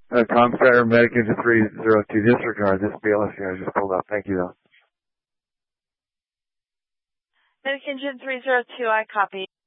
Comcenter Medication 302. Disregard. This BLS here I just pulled up. Thank you, though. Medication 302, I copy.